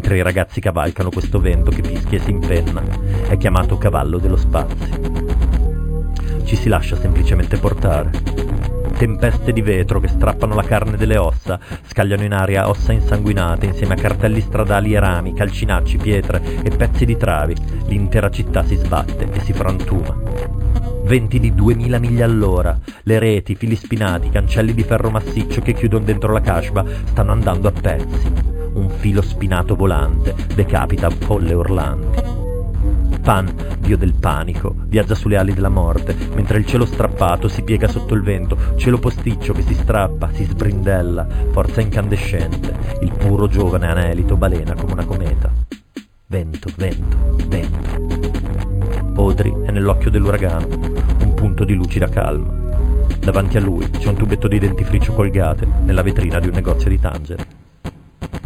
mentre i ragazzi cavalcano questo vento che fischia e si impenna. È chiamato cavallo dello spazio. Ci si lascia semplicemente portare. Tempeste di vetro che strappano la carne delle ossa, scagliano in aria ossa insanguinate insieme a cartelli stradali e rami, calcinacci, pietre e pezzi di travi. L'intera città si sbatte e si frantuma. Venti di 2000 miglia all'ora, le reti, fili spinati, cancelli di ferro massiccio che chiudono dentro la casbah stanno andando a pezzi. Un filo spinato volante decapita folle urlanti. Pan, dio del panico, viaggia sulle ali della morte, mentre il cielo strappato si piega sotto il vento, cielo posticcio che si strappa, si sbrindella, forza incandescente, il puro giovane anelito balena come una cometa. Vento, vento, vento. Audrey è nell'occhio dell'uragano, un punto di lucida calma. Davanti a lui c'è un tubetto di dentifricio colgate nella vetrina di un negozio di tangere.